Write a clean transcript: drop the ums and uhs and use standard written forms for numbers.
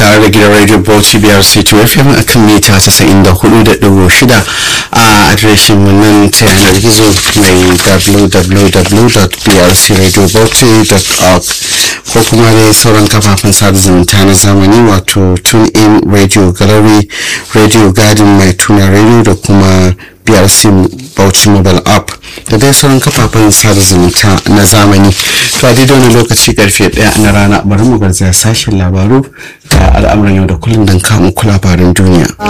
tare da gidan radio Bauchi BRC2 FM a kan mita 94.6 a adireshin mu nan ta yanar gizo mai www.brcradiobauchi.org ko kuma dai sauran kafafen sada zumunta na zamani wato TuneIn, Radio Gallery, Radio Garden, Mai Tuna Radio da kuma BRC Bauchi Mobile App da dai sauran kafafen sada zumunta na zamani. To a daidai wani lokaci karfe 1 na rana bari mu garzaya sashen labaru da al'amuran yau da kullum don kamun labarin duniya.